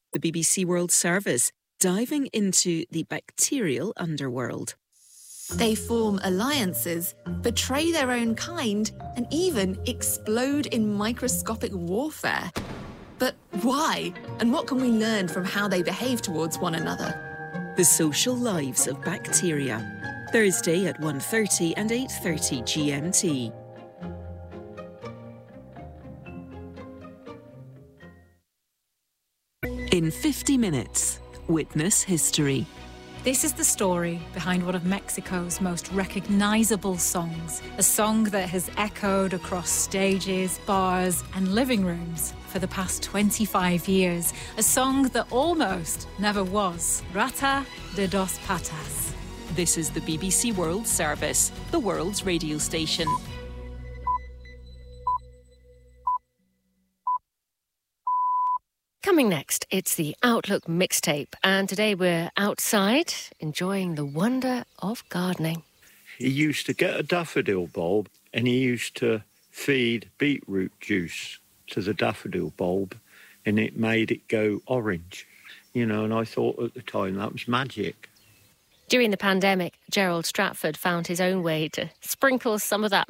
The BBC World Service, diving into the bacterial underworld. They form alliances, betray their own kind, and even explode in microscopic warfare. But why? And what can we learn from how they behave towards one another? The Social Lives of Bacteria. Thursday at 1:30 and 8:30 GMT. In 50 minutes, witness history. This is the story behind one of Mexico's most recognisable songs, a song that has echoed across stages, bars and living rooms for the past 25 years, a song that almost never was, Rata de Dos Patas. This is the BBC World Service, the world's radio station. Coming next, it's the Outlook mixtape, and today we're outside enjoying the wonder of gardening. He used to get a daffodil bulb and he used to feed beetroot juice to the daffodil bulb and it made it go orange. You know, and I thought at the time that was magic. During the pandemic, Gerald Stratford found his own way to sprinkle some of that